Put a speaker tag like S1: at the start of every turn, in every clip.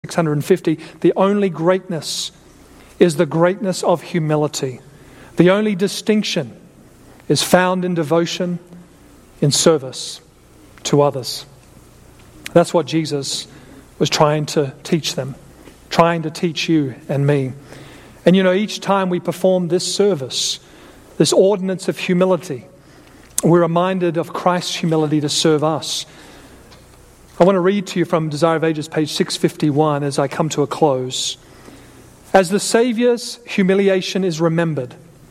S1: 650, the only greatness is the greatness of humility. The only distinction is found in devotion, in service to others. That's what Jesus was trying to teach them, trying to teach you and me. And each time we perform this service, this ordinance of humility, we're reminded of Christ's humility to serve us. I want to read to you from Desire of Ages, page 651, as I come to a close. As the Saviour's humiliation is remembered,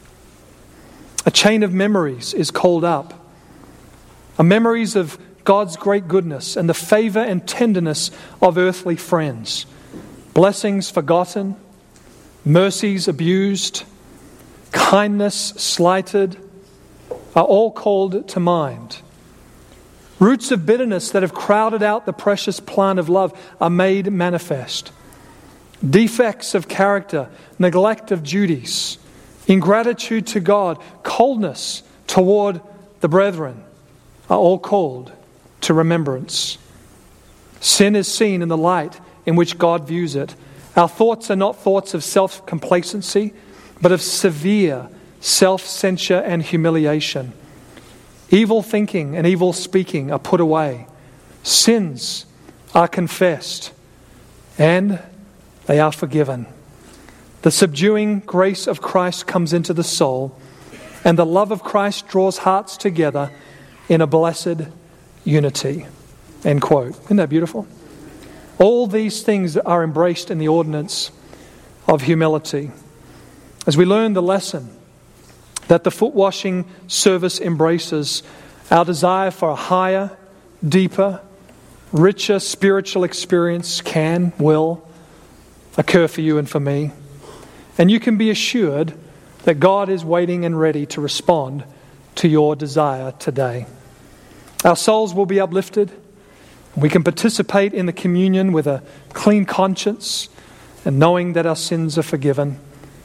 S1: a chain of memories is called up. Memories of God's great goodness and the favor and tenderness of earthly friends. Blessings forgotten, mercies abused, kindness slighted, are all called to mind. Roots of bitterness that have crowded out the precious plant of love are made manifest. Defects of character, neglect of duties, ingratitude to God, coldness toward the brethren are all called to remembrance. Sin is seen in the light in which God views it. Our thoughts are not thoughts of self-complacency, but of severe self-censure and humiliation. Evil thinking and evil speaking are put away. Sins are confessed, and they are forgiven. The subduing grace of Christ comes into the soul, and the love of Christ draws hearts together in a blessed unity. End quote. Isn't that beautiful? All these things are embraced in the ordinance of humility. As we learn the lesson that the foot washing service embraces, our desire for a higher, deeper, richer spiritual experience will occur for you and for me. And you can be assured that God is waiting and ready to respond to your desire today. Our souls will be uplifted. We can participate in the communion with a clean conscience and knowing that our sins are forgiven.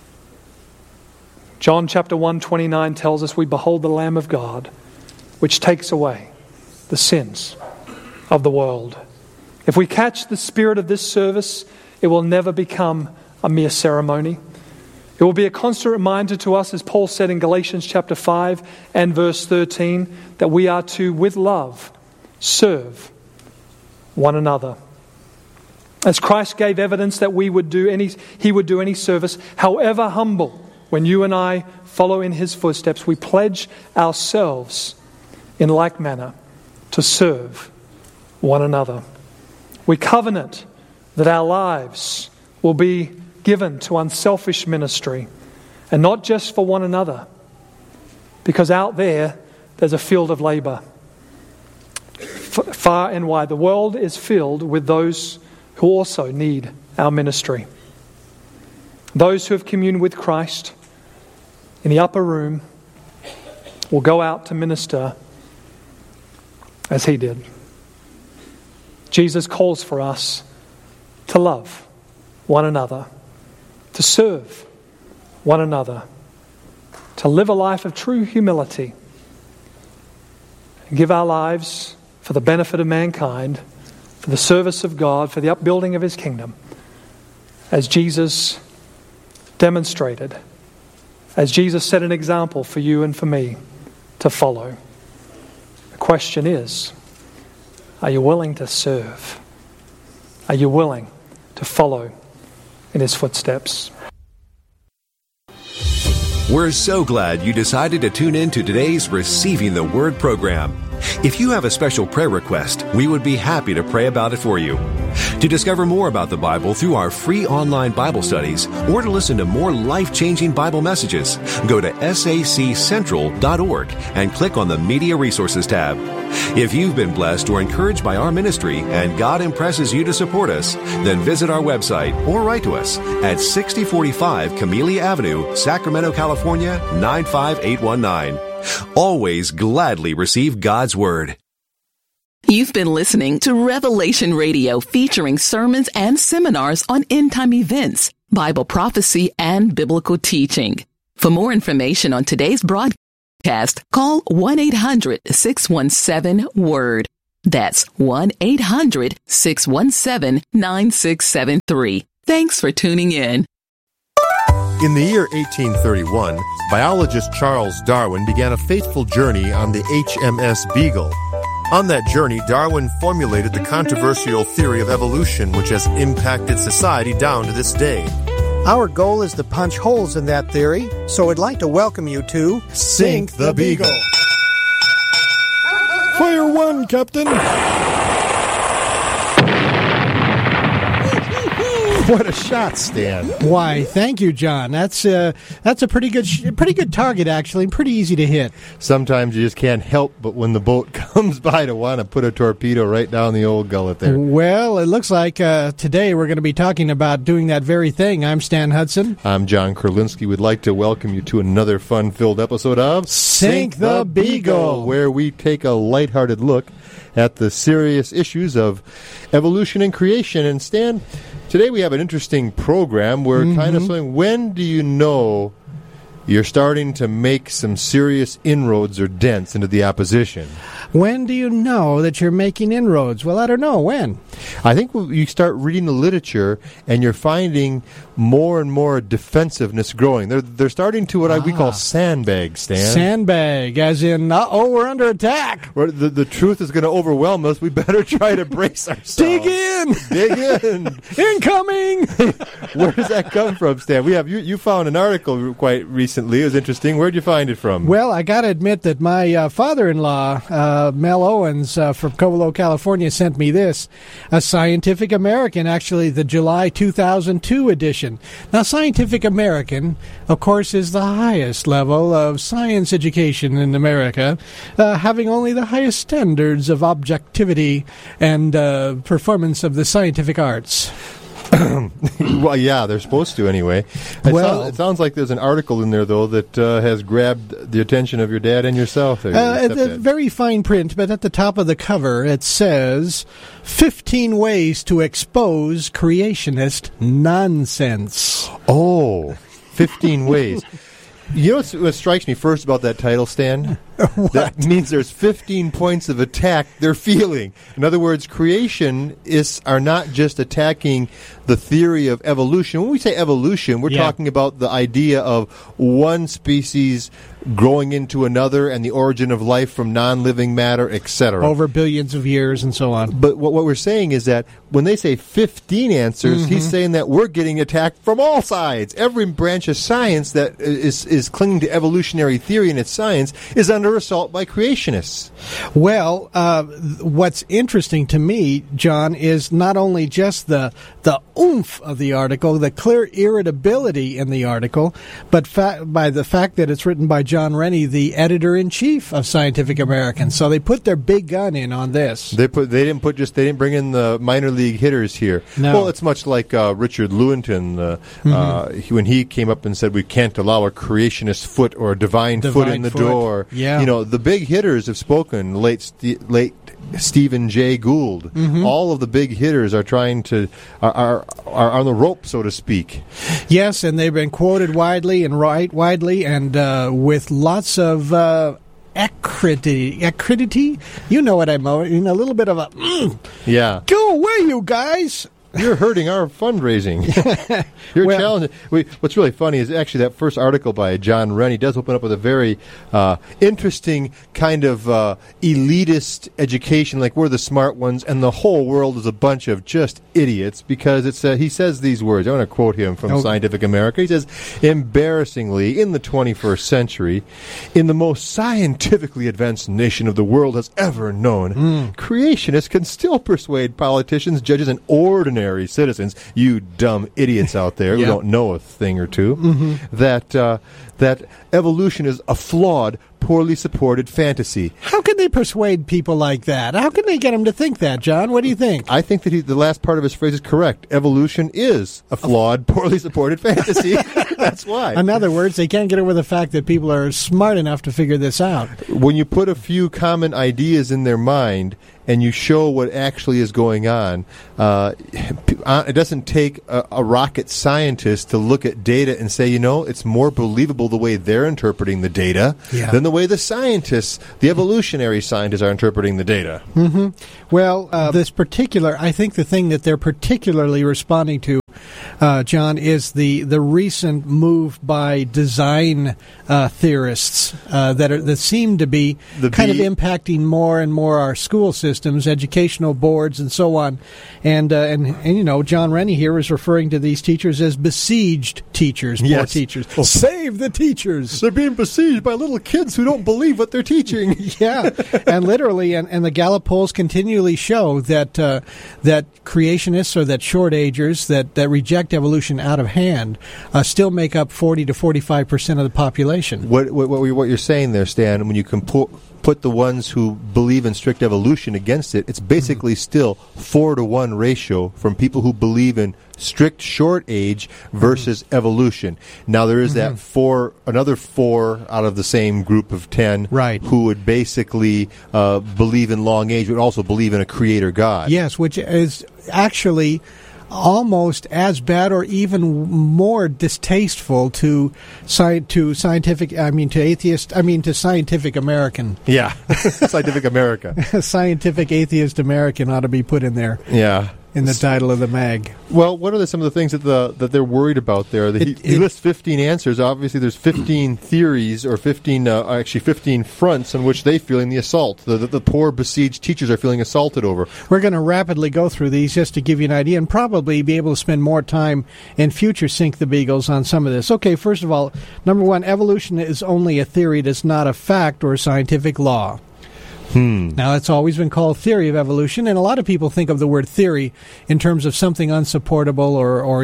S1: John chapter 1:29 tells us we behold the Lamb of God, which takes away the sins of the world. If we catch the spirit of this service, it will never become a mere ceremony. It will be a constant reminder to us, as Paul said in Galatians chapter 5 and verse 13, that we are to, with love, serve one another. As Christ gave evidence that He would do any service, however humble, when you and I follow in His footsteps, we pledge ourselves in like manner to serve one another. We covenant that our lives will be given to unselfish ministry, and not just for one another, because out there's a field of labor. Far and wide, the world is filled with those who also need our ministry. Those who have communed with Christ in the upper room will go out to minister as He did. Jesus calls for us to love one another, to serve one another, to live a life of true humility, and give our lives for the benefit of mankind, for the service of God, for the upbuilding of His kingdom, as Jesus demonstrated, as Jesus set an example for you and for me to follow. The question is, are you willing to serve? Are you willing to follow in His footsteps?
S2: We're so glad you decided to tune in to today's Receiving the Word program. If you have a special prayer request, we would be happy to pray about it for you. To discover more about the Bible through our free online Bible studies, or to listen to more life-changing Bible messages, go to saccentral.org and click on the Media Resources tab. If you've been blessed or encouraged by our ministry and God impresses you to support us, then visit our website or write to us at 6045 Camellia Avenue, Sacramento, California, 95819. Always gladly receive God's Word.
S3: You've been listening to Revelation Radio, featuring sermons and seminars on end-time events, Bible prophecy, and biblical teaching. For more information on today's broadcast, call 1-800-617-WORD. That's 1-800-617-9673. Thanks for tuning in.
S4: In the year 1831, biologist Charles Darwin began a fateful journey on the HMS Beagle. On that journey, Darwin formulated the controversial theory of evolution, which has impacted society down to this day.
S5: Our goal is to punch holes in that theory, so I'd like to welcome you to
S4: Sink the Beagle.
S6: Fire one, Captain.
S4: What a shot, Stan.
S6: Why, thank you, John. That's a pretty good target, actually, and pretty easy to hit.
S4: Sometimes you just can't help but when the boat comes by to want to put a torpedo right down the old gullet there.
S6: Well, it looks like today we're going to be talking about doing that very thing. I'm Stan Hudson.
S4: I'm John Kurlinski. We'd like to welcome you to another fun-filled episode of
S6: Sink the Beagle,
S4: where we take a lighthearted look at the serious issues of evolution and creation. And Stan, today we have an interesting program. We're kind of saying, when do you know you're starting to make some serious inroads or dents into the opposition?
S6: When do you know that you're making inroads? Well, I don't know. When?
S4: I think you start reading the literature and you're finding more and more defensiveness growing. They're starting to what we call sandbag, Stan.
S6: Sandbag, as in, we're under attack.
S4: The truth is going to overwhelm us. We better try to brace ourselves.
S6: Dig in!
S4: Dig in!
S6: Incoming!
S4: Where does that come from, Stan? You found an article quite recently. It was interesting. Where'd you find it from?
S6: Well, I got to admit that my father-in-law, Mel Owens from Covelo, California, sent me this. A Scientific American, actually the July 2002 edition. Now, Scientific American, of course, is the highest level of science education in America, having only the highest standards of objectivity and performance of the scientific arts.
S4: Well, yeah, they're supposed to anyway. It sounds like there's an article in there, though, that has grabbed the attention of your dad and yourself.
S6: It's very fine print, but at the top of the cover it says, 15 ways to expose creationist nonsense.
S4: Oh, 15 ways. You know what strikes me first about that title, Stan? That means there's 15 points of attack they're feeling. In other words, creationists are not just attacking the theory of evolution. When we say evolution, we're talking about the idea of one species growing into another and the origin of life from non-living matter, etc.
S6: Over billions of years and so on.
S4: But what we're saying is that when they say 15 answers, he's saying that we're getting attacked from all sides. Every branch of science that is clinging to evolutionary theory and its science is under assault by creationists.
S6: Well, what's interesting to me, John, is not only just the oomph of the article, the clear irritability in the article, but by the fact that it's written by John Rennie, the editor-in-chief of Scientific American. So they put their big gun in on this.
S4: They didn't bring in the minor league hitters here.
S6: No.
S4: Well, it's much like Richard Lewontin when he came up and said we can't allow a creationist foot or a divine foot in the door.
S6: Yeah.
S4: You know, the big hitters have spoken. Late Stephen Jay Gould. All of the big hitters are trying to are on the rope, so to speak.
S6: Yes, and they've been quoted widely and widely, and with lots of acridity. You know what I mean? A little bit of a
S4: yeah.
S6: Go away, you guys.
S4: You're hurting our fundraising. You're challenging. What's really funny is actually that first article by John Rennie does open up with a very interesting kind of elitist education, like we're the smart ones and the whole world is a bunch of just idiots, because it's he says these words. I want to quote him from Scientific America. He says, embarrassingly, in the 21st century, in the most scientifically advanced nation of the world has ever known, creationists can still persuade politicians, judges, and ordinary citizens, you dumb idiots out there who don't know a thing or two, that evolution is a flawed, poorly supported fantasy.
S6: How can they persuade people like that? How can they get them to think that, John? What do you think?
S4: I think that the last part of his phrase is correct. Evolution is a flawed, poorly supported fantasy. That's why.
S6: In other words, they can't get over the fact that people are smart enough to figure this out.
S4: When you put a few common ideas in their mind and you show what actually is going on, it doesn't take a rocket scientist to look at data and say, it's more believable the way they're interpreting the data than the way the scientists, the evolutionary scientists, are interpreting the data.
S6: Mm-hmm. Well, I think the thing that they're particularly responding to, John, is the recent move by design theorists that seem to be of impacting more and more our school systems, educational boards, and so on. And John Rennie here is referring to these teachers as besieged teachers, poor teachers.
S4: Oh.
S6: Save the teachers!
S4: They're being besieged by little kids who don't believe what they're teaching.
S6: Yeah, and literally, and the Gallup polls continually show that creationists or that short agers that reject evolution out of hand still make up 40 to 45% of the population.
S4: What you're saying there, Stan, when you put the ones who believe in strict evolution against it, it's basically still 4-to-1 ratio from people who believe in strict short age versus evolution. Now there is that another 4 out of the same group of 10 who would basically believe in long age, would also believe in a creator God.
S6: Yes, which is actually almost as bad or even more distasteful to scientific American.
S4: Yeah, Scientific America.
S6: Scientific atheist American ought to be put in there.
S4: Yeah.
S6: In the title of the mag.
S4: Well, what are some of the things that they're worried about there? He lists 15 answers. Obviously, there's 15 theories, or 15 fronts on which they're feeling the assault. The poor besieged teachers are feeling assaulted over.
S6: We're going to rapidly go through these just to give you an idea, and probably be able to spend more time in future Sink the Beagles on some of this. Okay, first of all, number one, evolution is only a theory. It is not a fact or a scientific law. Now, it's always been called theory of evolution, and a lot of people think of the word theory in terms of something unsupportable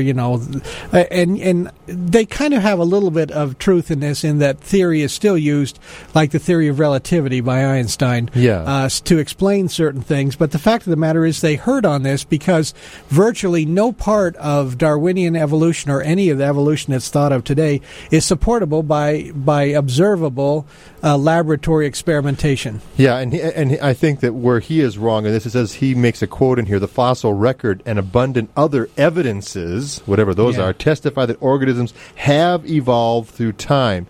S6: and they kind of have a little bit of truth in this, in that theory is still used, like the theory of relativity by Einstein, to explain certain things. But the fact of the matter is they heard on this because virtually no part of Darwinian evolution or any of the evolution that's thought of today is supportable by observable laboratory experimentation.
S4: Yeah, and I think that where he is wrong, and this says, he makes a quote in here, the fossil record and abundant other evidences, whatever those are, testify that organisms have evolved through time.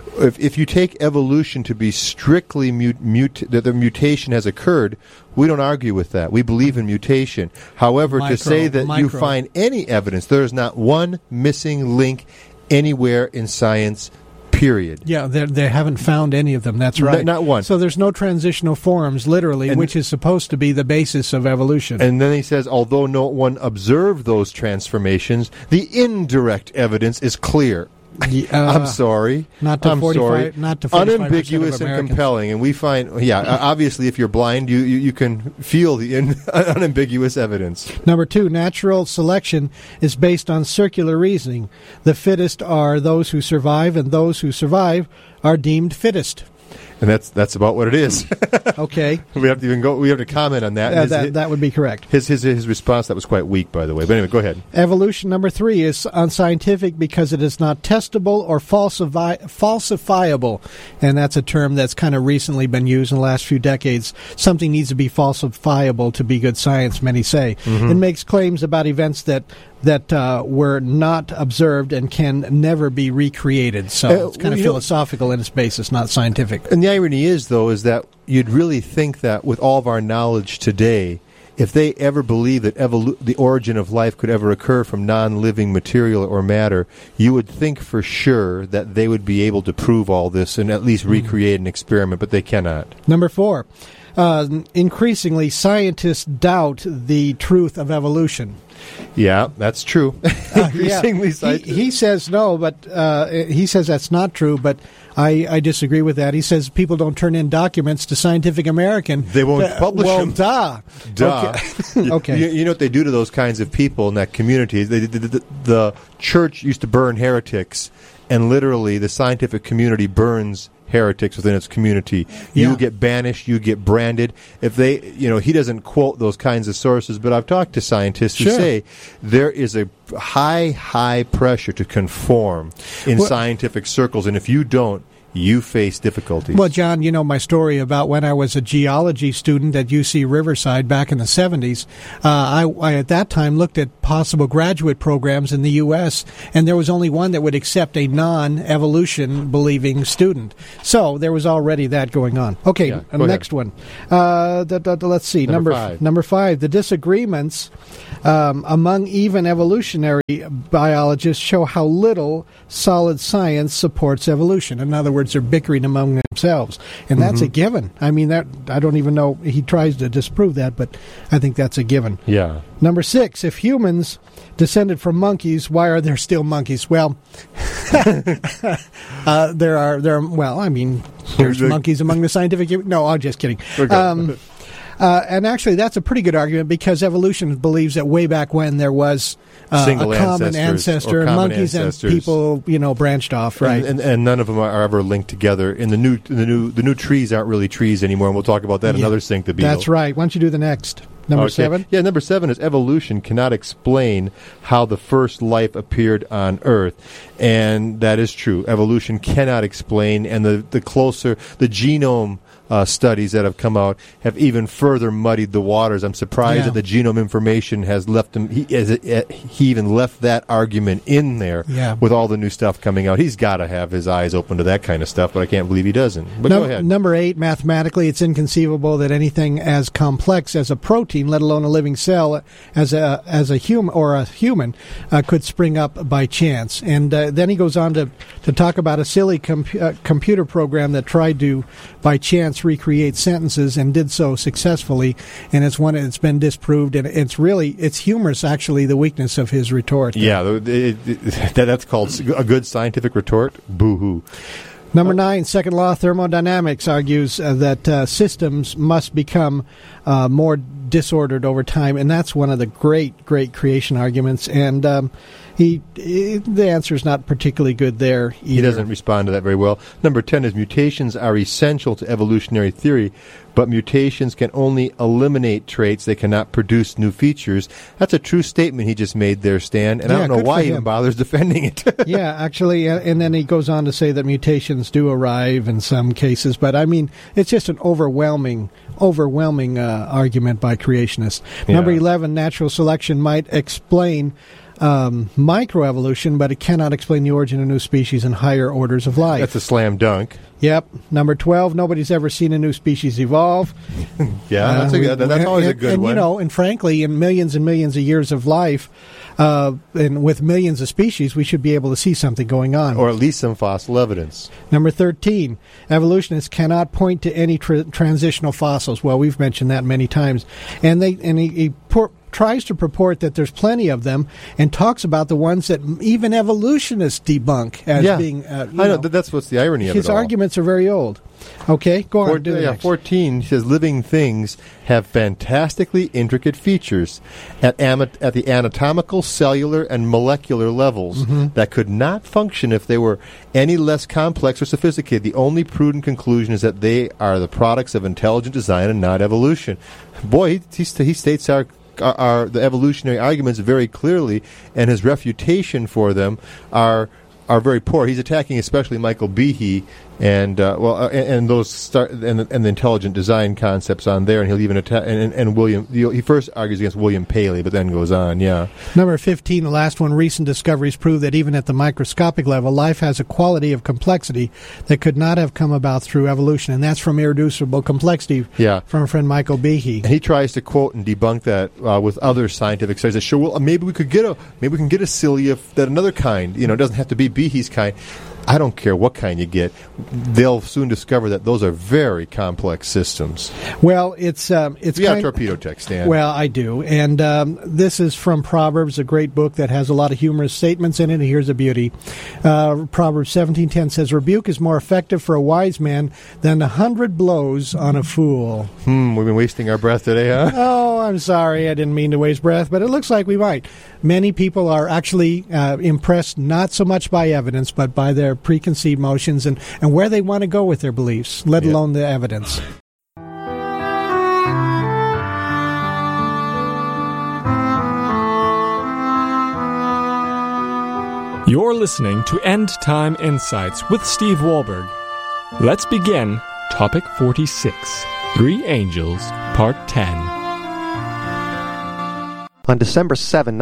S4: If you take evolution to be strictly that the mutation has occurred, we don't argue with that. We believe in mutation. However, to say that you find any evidence, there is not one missing link anywhere in science, period.
S6: Yeah, they haven't found any of them. That's right.
S4: Not one.
S6: So there's no transitional forms, literally, which is supposed to be the basis of evolution.
S4: And then he says, although no one observed those transformations, the indirect evidence is clear. I'm sorry.
S6: Not to 45. Not to 45%
S4: unambiguous and compelling, and we find, obviously, if you're blind, you can feel the unambiguous evidence.
S6: Number two, natural selection is based on circular reasoning. The fittest are those who survive, and those who survive are deemed fittest.
S4: And that's about what it is.
S6: Okay.
S4: We have to comment on that.
S6: That would be correct.
S4: His response, that was quite weak, by the way. But anyway, go ahead.
S6: Evolution number 3 is unscientific because it is not testable or falsifiable. And that's a term that's kind of recently been used in the last few decades. Something needs to be falsifiable to be good science, many say. It makes claims about events that were not observed and can never be recreated. So it's kind of philosophical in its basis, not scientific.
S4: And the irony is that you'd really think that with all of our knowledge today, if they ever believed that the origin of life could ever occur from non-living material or matter, you would think for sure that they would be able to prove all this and at least recreate an experiment, but they cannot.
S6: Number 4. Increasingly, scientists doubt the truth of evolution.
S4: Yeah, that's true. Increasingly,
S6: he says no, but he says that's not true. But I disagree with that. He says people don't turn in documents to Scientific American.
S4: They won't publish them.
S6: Duh.
S4: Okay. You know what they do to those kinds of people in that community? The church used to burn heretics, and literally the scientific community burns heretics within its community. You get banished, you get branded. If they, he doesn't quote those kinds of sources, but I've talked to scientists who say there is a high pressure to conform in scientific circles, and if you don't, you face difficulties.
S6: Well, John, you know my story about when I was a geology student at UC Riverside back in the 70s. I at that time looked at possible graduate programs in the U.S., and there was only one that would accept a non-evolution believing student. So there was already that going on. Okay, next one. Let's see. Number 5. The disagreements among even evolutionary biologists show how little solid science supports evolution. In other words, they're bickering among themselves, and that's a given. I mean, that I don't even know. He tries to disprove that, but I think that's a given.
S4: Yeah.
S6: Number 6. If humans descended from monkeys, why are there still monkeys? Well, there's monkeys among the scientific. No, I'm just kidding. Okay. And actually, that's a pretty good argument because evolution believes that way back when there was a common ancestor, and monkeys and people, branched off, right?
S4: And none of them are ever linked together. And the new trees aren't really trees anymore. And we'll talk about that another Sink the Beetle.
S6: That's right. Why don't you do the next? Number 7?
S4: Yeah, number 7 is evolution cannot explain how the first life appeared on Earth. And that is true. Evolution cannot explain, and the genome studies that have come out have even further muddied the waters. I'm surprised that the genome information has left him. He even left that argument in there with all the new stuff coming out. He's got to have his eyes open to that kind of stuff, but I can't believe he doesn't. But go ahead.
S6: Number 8, mathematically, it's inconceivable that anything as complex as a protein, let alone a living cell, as a human could spring up by chance. And then he goes on to talk about a silly computer program that tried to, by chance, recreate sentences and did so successfully, and it's been disproved, and it's humorous, actually, the weakness of his retort.
S4: Yeah, that's called a good scientific retort. Boo-hoo.
S6: Number 9, second law of thermodynamics argues that systems must become more disordered over time, and that's one of the great creation arguments, and the answer is not particularly good there either.
S4: He doesn't respond to that very well. Number 10 is mutations are essential to evolutionary theory, but mutations can only eliminate traits. They cannot produce new features. That's a true statement he just made there, Stan, and I don't know why he even bothers defending it.
S6: Yeah, actually, and then he goes on to say that mutations do arrive in some cases, but I mean, it's just an overwhelming argument by creationists. Yeah. Number 11, natural selection might explain microevolution, but it cannot explain the origin of new species and higher orders of life.
S4: That's a slam dunk.
S6: Yep. Number 12, nobody's ever seen a new species evolve.
S4: That's always a good one.
S6: And frankly, in millions and millions of years of life, and with millions of species, we should be able to see something going on.
S4: Or at least some fossil evidence.
S6: Number 13, evolutionists cannot point to any transitional fossils. Well, we've mentioned that many times. And he tries to purport that there's plenty of them and talks about the ones that even evolutionists debunk as being...
S4: I know, that's what's the irony of it all.
S6: His arguments are very old. Okay, go on.
S4: 14, he says, living things have fantastically intricate features at the anatomical, cellular, and molecular levels that could not function if they were any less complex or sophisticated. The only prudent conclusion is that they are the products of intelligent design and not evolution. Boy, he states the evolutionary arguments very clearly, and his refutation for them are very poor. He's attacking especially Michael Behe and those and the intelligent design concepts on there, and he'll even attack and William. He first argues against William Paley, but then goes on. Yeah.
S6: Number 15, the last one. Recent discoveries prove that even at the microscopic level, life has a quality of complexity that could not have come about through evolution, and that's from Irreducible Complexity. Yeah. From a friend Michael Behe.
S4: And he tries to quote and debunk that with other scientific studies. That sure, well, maybe we can get a cilia that another kind. It doesn't have to be Behe's kind. I don't care what kind you get. They'll soon discover that those are very complex systems.
S6: Well, it's
S4: you got torpedo text, Dan.
S6: Well, I do, and this is from Proverbs, a great book that has a lot of humorous statements in it. And here's a beauty. Proverbs 17:10 says, "Rebuke is more effective for a wise man than 100 blows on a fool."
S4: We've been wasting our breath today, huh?
S6: Oh, I'm sorry, I didn't mean to waste breath, but it looks like we might. Many people are actually impressed not so much by evidence, but by their preconceived notions and where they want to go with their beliefs, let alone the evidence.
S7: You're listening to End Time Insights with Steve Wahlberg. Let's begin Topic 46, Three Angels, Part 10.
S8: On December 7,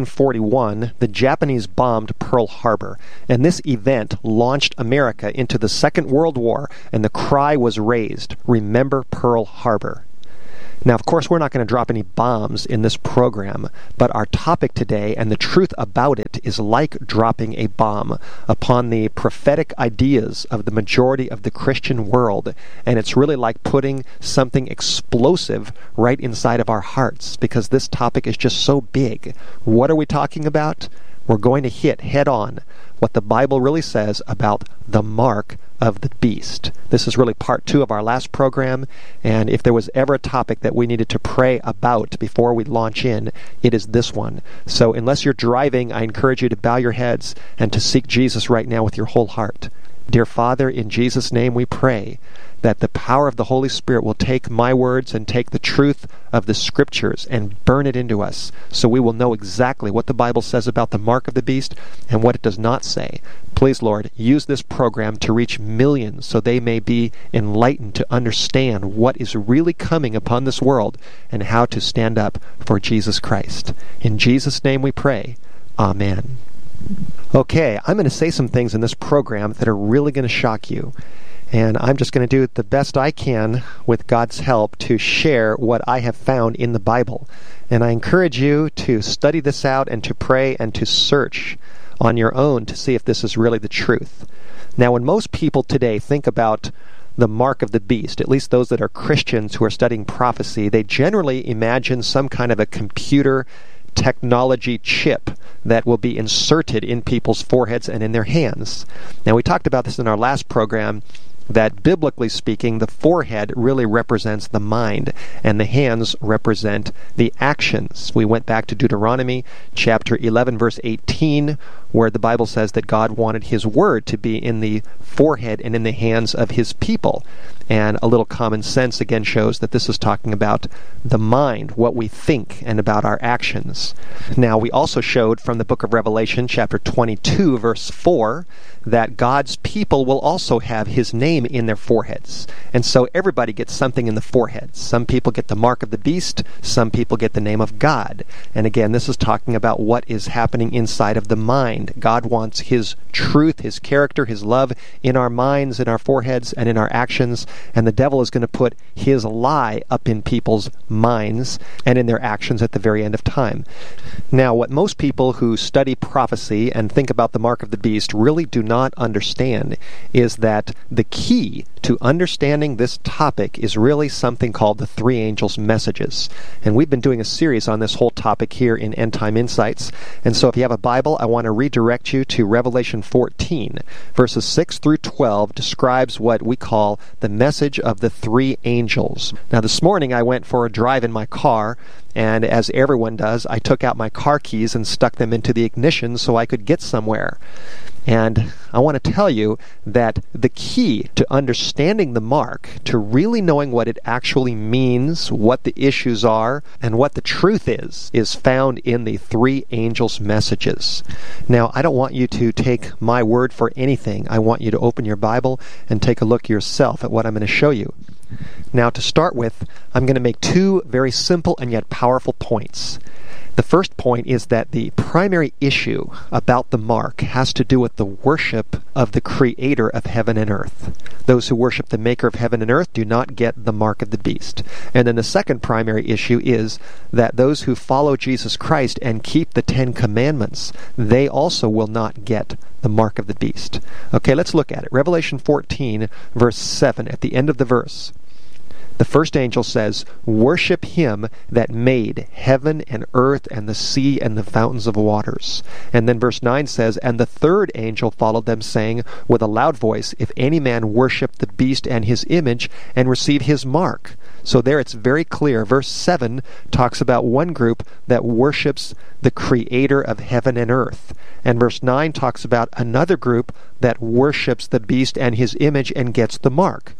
S8: 1941, the Japanese bombed Pearl Harbor, and this event launched America into the Second World War, and the cry was raised, "Remember Pearl Harbor." Now, of course, we're not going to drop any bombs in this program, but our topic today and the truth about it is like dropping a bomb upon the prophetic ideas of the majority of the Christian world, and it's really like putting something explosive right inside of our hearts, because this topic is just so big. What are we talking about? We're going to hit head on what the Bible really says about the mark of the beast. This is really part 2 of our last program, and if there was ever a topic that we needed to pray about before we launch in, it is this one. So unless you're driving, I encourage you to bow your heads and to seek Jesus right now with your whole heart. Dear Father, in Jesus' name we pray that the power of the Holy Spirit will take my words and take the truth of the Scriptures and burn it into us, so we will know exactly what the Bible says about the mark of the beast and what it does not say. Please, Lord, use this program to reach millions so they may be enlightened to understand what is really coming upon this world and how to stand up for Jesus Christ. In Jesus' name we pray. Amen. Okay, I'm going to say some things in this program that are really going to shock you. And I'm just going to do the best I can with God's help to share what I have found in the Bible. And I encourage you to study this out and to pray and to search on your own to see if this is really the truth. Now, when most people today think about the mark of the beast, at least those that are Christians who are studying prophecy, they generally imagine some kind of a computer technology chip that will be inserted in people's foreheads and in their hands. Now, we talked about this in our last program, that biblically speaking, the forehead really represents the mind, and the hands represent the actions. We went back to Deuteronomy chapter 11, verse 18, where the Bible says that God wanted His Word to be in the forehead and in the hands of His people. And a little common sense again shows that this is talking about the mind, what we think, and about our actions. Now, we also showed from the book of Revelation, chapter 22, verse 4, that God's people will also have His name in their foreheads. And so everybody gets something in the forehead. Some people get the mark of the beast, some people get the name of God. And again, this is talking about what is happening inside of the mind. God wants His truth, His character, His love in our minds, in our foreheads, and in our actions. And the devil is going to put his lie up in people's minds and in their actions at the very end of time. Now, what most people who study prophecy and think about the mark of the beast really do not understand is that the key to understanding this topic is really something called the three angels' messages. And we've been doing a series on this whole topic here in End Time Insights. And so if you have a Bible, I want to redirect you to Revelation 14. Verses 6 through 12 describes what we call the message of the three angels. Now, this morning I went for a drive in my car, and as everyone does, I took out my car keys and stuck them into the ignition so I could get somewhere. And I want to tell you that the key to understanding the mark, to really knowing what it actually means, what the issues are, and what the truth is found in the three angels' messages. Now, I don't want you to take my word for anything. I want you to open your Bible and take a look yourself at what I'm going to show you. Now, to start with, I'm going to make two very simple and yet powerful points. The first point is that the primary issue about the mark has to do with the worship of the Creator of heaven and earth. Those who worship the Maker of heaven and earth do not get the mark of the beast. And then the second primary issue is that those who follow Jesus Christ and keep the 10 Commandments, they also will not get the mark of the beast. Okay, let's look at it. Revelation 14, verse 7, at the end of the verse. The first angel says, "Worship Him that made heaven and earth and the sea and the fountains of waters." And then verse 9 says, "And the third angel followed them, saying with a loud voice, If any man worship the beast and his image and receive his mark." So there it's very clear. Verse 7 talks about one group that worships the Creator of heaven and earth. And verse 9 talks about another group that worships the beast and his image and gets the mark.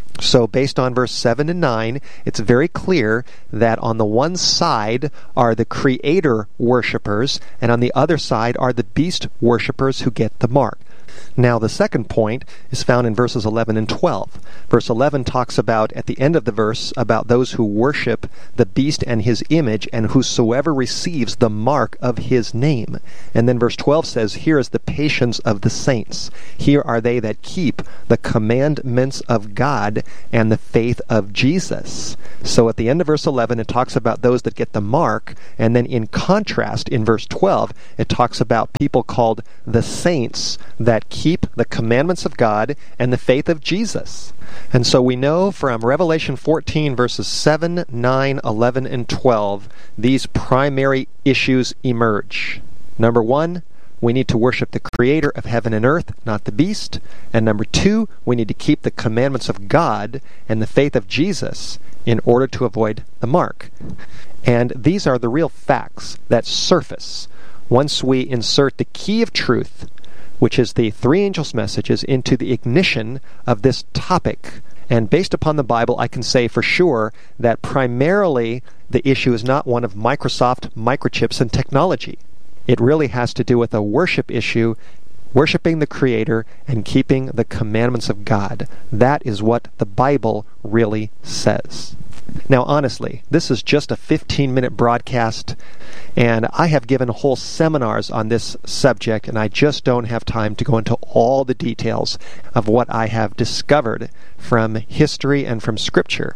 S8: So based on verse 7 and 9, it's very clear that on the one side are the Creator worshippers, and on the other side are the beast worshippers who get the mark. Now, the second point is found in verses 11 and 12. Verse 11 talks about, at the end of the verse, about those who worship the beast and his image, and whosoever receives the mark of his name. And then verse 12 says, here is the patience of the saints. Here are they that keep the commandments of God and the faith of Jesus. So at the end of verse 11, it talks about those that get the mark, and then in contrast, in verse 12, it talks about people called the saints that keep the commandments of God and the faith of Jesus. And so we know from Revelation 14, verses 7, 9, 11, and 12, these primary issues emerge. Number one, we need to worship the Creator of heaven and earth, not the beast. And number two, we need to keep the commandments of God and the faith of Jesus in order to avoid the mark. And these are the real facts that surface once we insert the key of truth, which is the three angels' messages, into the ignition of this topic. And based upon the Bible, I can say for sure that primarily the issue is not one of Microsoft microchips and technology. It really has to do with a worship issue, worshiping the Creator and keeping the commandments of God. That is what the Bible really says. Now, honestly, this is just a 15-minute broadcast, and I have given whole seminars on this subject, and I just don't have time to go into all the details of what I have discovered from history and from Scripture.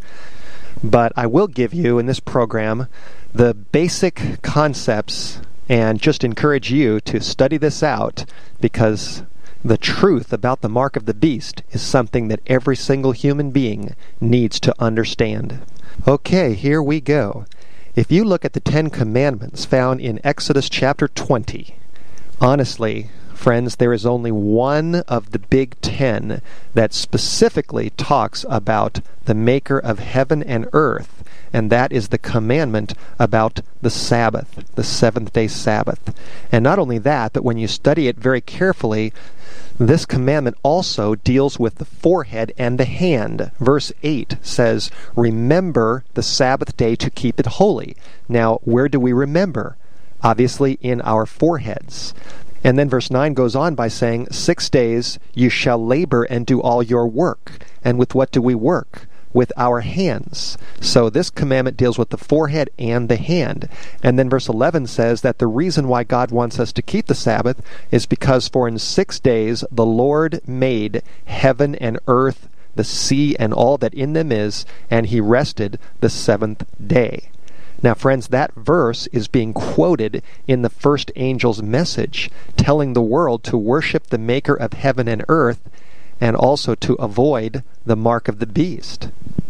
S8: But I will give you, in this program, the basic concepts and just encourage you to study this out, because the truth about the mark of the beast is something that every single human being needs to understand. Okay, here we go. If you look at the Ten Commandments found in Exodus chapter 20, honestly, friends, there is only one of the big 10 that specifically talks about the Maker of heaven and earth, and that is the commandment about the Sabbath, the seventh-day Sabbath. And not only that, but when you study it very carefully, this commandment also deals with the forehead and the hand. Verse 8 says, remember the Sabbath day to keep it holy. Now, where do we remember? Obviously, in our foreheads. And then verse 9 goes on by saying, 6 days you shall labor and do all your work. And with what do we work? With our hands. So this commandment deals with the forehead and the hand. And then verse 11 says that the reason why God wants us to keep the Sabbath is because for in 6 days the Lord made heaven and earth, the sea, and all that in them is, and he rested the seventh day. Now, friends, that verse is being quoted in the first angel's message, telling the world to worship the Maker of heaven and earth, and also to avoid the mark of the beast.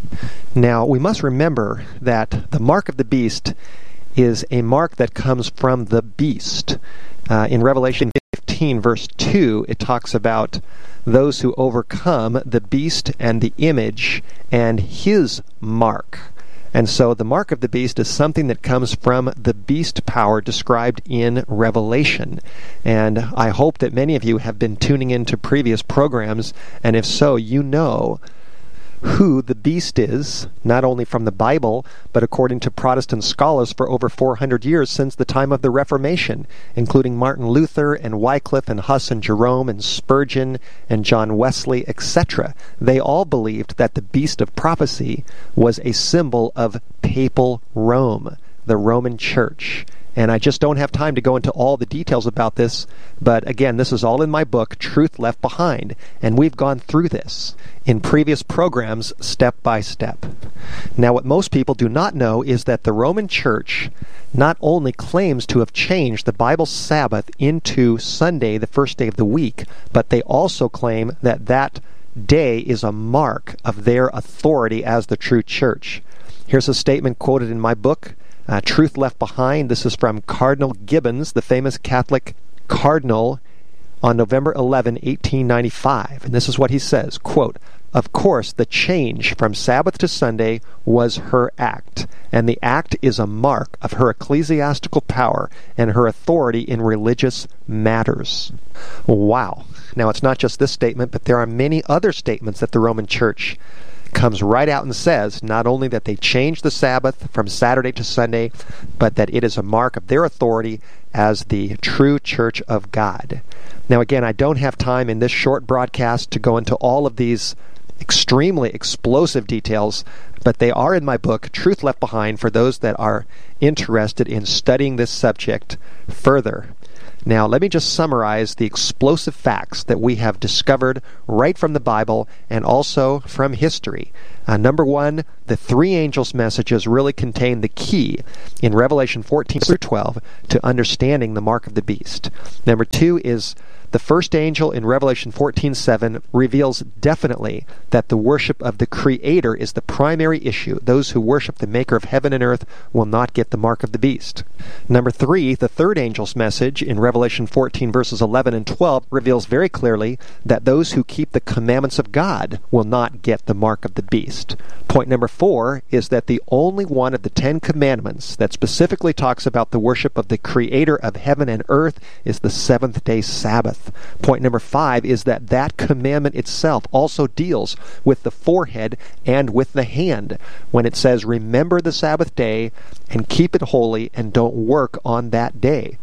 S8: Now, we must remember that the mark of the beast is a mark that comes from the beast. In Revelation 15, verse 2, it talks about those who overcome the beast and the image and his mark. And so the mark of the beast is something that comes from the beast power described in Revelation. And I hope that many of you have been tuning into previous programs, and if so, you know who the beast is, not only from the Bible, but according to Protestant scholars for over 400 years since the time of the Reformation, including Martin Luther and Wycliffe and Huss and Jerome and Spurgeon and John Wesley, etc. They all believed that the beast of prophecy was a symbol of papal Rome, the Roman Church. And I just don't have time to go into all the details about this, but again, this is all in my book, Truth Left Behind, and we've gone through this in previous programs step by step. Now, what most people do not know is that the Roman Church not only claims to have changed the Bible's Sabbath into Sunday, the first day of the week, but they also claim that that day is a mark of their authority as the true church. Here's a statement quoted in my book, Truth Left Behind. This is from Cardinal Gibbons, the famous Catholic cardinal, on November 11, 1895. And this is what he says, quote, "Of course, the change from Sabbath to Sunday was her act, and the act is a mark of her ecclesiastical power and her authority in religious matters." Wow. Now, it's not just this statement, but there are many other statements that the Roman Church comes right out and says not only that they changed the Sabbath from Saturday to Sunday, but that it is a mark of their authority as the true church of God. Now again, I don't have time in this short broadcast to go into all of these extremely explosive details, but they are in my book, Truth Left Behind, for those that are interested in studying this subject further. Now, let me just summarize the explosive facts that we have discovered right from the Bible and also from history. Number one, the three angels' messages really contain the key in Revelation 14 through 12 to understanding the mark of the beast. Number two is the first angel in Revelation 14:7 reveals definitely that the worship of the Creator is the primary issue. Those who worship the Maker of heaven and earth will not get the mark of the beast. Number three, the third angel's message in Revelation 14 verses 11 and 12 reveals very clearly that those who keep the commandments of God will not get the mark of the beast. Point number four is that the only one of the 10 commandments that specifically talks about the worship of the Creator of heaven and earth is the seventh-day Sabbath. Point number five is that that commandment itself also deals with the forehead and with the hand when it says, remember the Sabbath day and keep it holy and don't work on that day.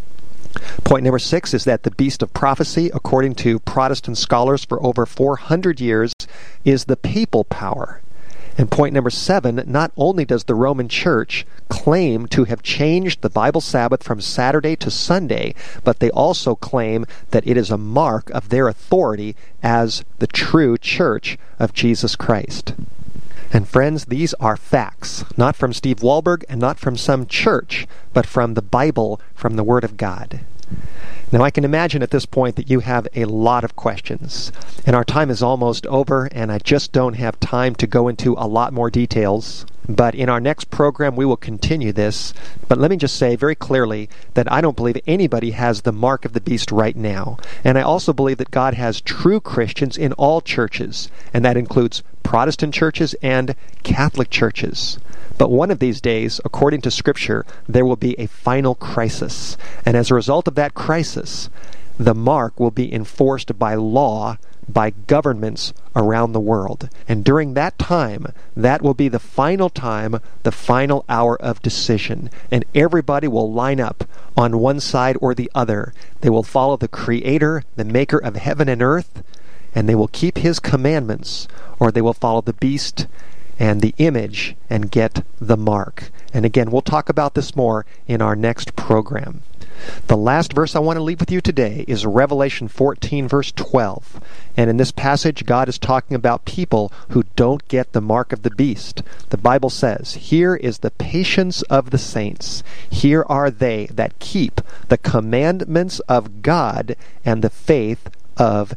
S8: Point number six is that the beast of prophecy, according to Protestant scholars for over 400 years, is the papal power. And point number seven, not only does the Roman Church claim to have changed the Bible Sabbath from Saturday to Sunday, but they also claim that it is a mark of their authority as the true church of Jesus Christ. And friends, these are facts, not from Steve Wohlberg and not from some church, but from the Bible, from the Word of God. Now, I can imagine at this point that you have a lot of questions, and our time is almost over, and I just don't have time to go into a lot more details. But in our next program, we will continue this. But let me just say very clearly that I don't believe anybody has the mark of the beast right now. And I also believe that God has true Christians in all churches, and that includes Protestant churches and Catholic churches. But one of these days, according to Scripture, there will be a final crisis. And as a result of that crisis, the mark will be enforced by law, by governments around the world. And during that time, that will be the final time, the final hour of decision. And everybody will line up on one side or the other. They will follow the Creator, the Maker of heaven and earth, and they will keep His commandments, or they will follow the beast and the image and get the mark. And again, we'll talk about this more in our next program. The last verse I want to leave with you today is Revelation 14, verse 12. And in this passage, God is talking about people who don't get the mark of the beast. The Bible says, here is the patience of the saints. Here are they that keep the commandments of God and the faith of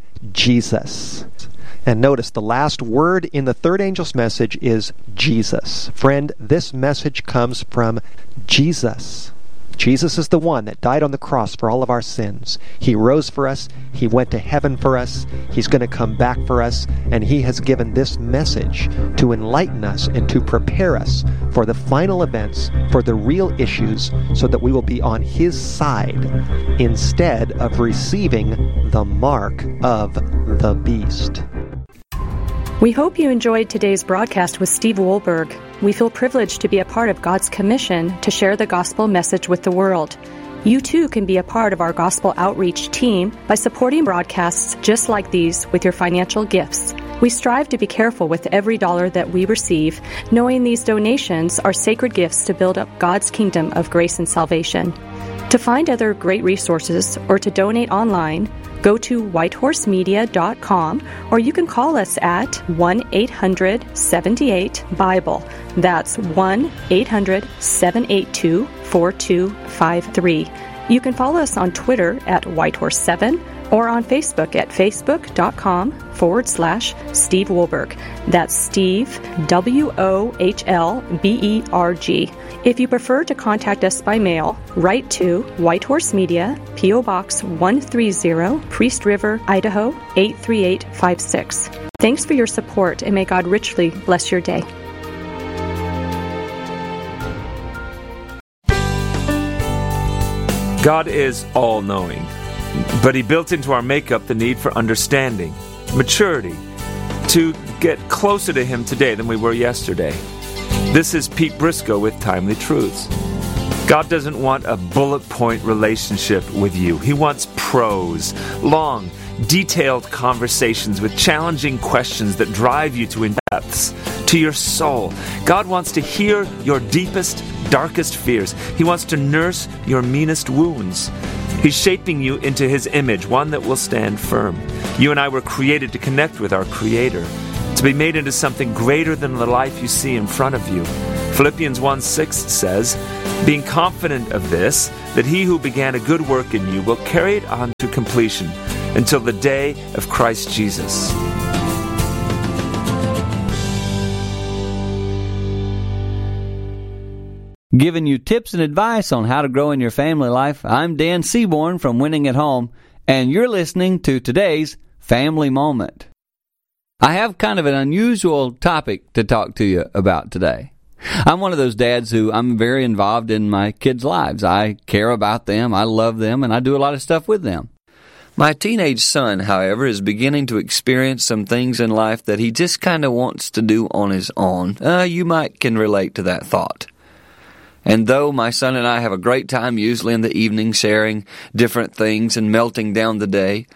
S8: Jesus. And notice the last word in the third angel's message is Jesus. Friend, this message comes from Jesus. Jesus is the one that died on the cross for all of our sins. He rose for us. He went to heaven for us. He's going to come back for us. And He has given this message to enlighten us and to prepare us for the final events, for the real issues, so that we will be on His side instead of receiving the mark of the beast.
S9: We hope you enjoyed today's broadcast with Steve Wohlberg. We feel privileged to be a part of God's commission to share the gospel message with the world. You too can be a part of our gospel outreach team by supporting broadcasts just like these with your financial gifts. We strive to be careful with every dollar that we receive, knowing these donations are sacred gifts to build up God's kingdom of grace and salvation. To find other great resources or to donate online, go to whitehorsemedia.com, or you can call us at 1-800-78-BIBLE. That's 1-800-782-4253. You can follow us on Twitter at Whitehorse7 or on Facebook at facebook.com/Steve Wohlberg. That's Steve, WOHLBERG. If you prefer to contact us by mail, write to White Horse Media, P.O. Box 130, Priest River, Idaho 83856. Thanks for your support, and may God richly bless your day.
S10: God is all-knowing, but He built into our makeup the need for understanding, maturity, to get closer to Him today than we were yesterday. This is Pete Briscoe with Timely Truths. God doesn't want a bullet point relationship with you. He wants prose, long, detailed conversations with challenging questions that drive you to in-depths, to your soul. God wants to hear your deepest, darkest fears. He wants to nurse your meanest wounds. He's shaping you into His image, one that will stand firm. You and I were created to connect with our Creator, to be made into something greater than the life you see in front of you. Philippians 1:6 says, being confident of this, that He who began a good work in you will carry it on to completion until the day of Christ Jesus.
S11: Giving you tips and advice on how to grow in your family life, I'm Dan Seaborn from Winning at Home, and you're listening to today's Family Moment. I have kind of an unusual topic to talk to you about today. I'm one of those dads who I'm very involved in my kids' lives. I care about them, I love them, and I do a lot of stuff with them. My teenage son, however, is beginning to experience some things in life that he just kind of wants to do on his own. You might can relate to that thought. And though my son and I have a great time usually in the evening sharing different things and melting down the day,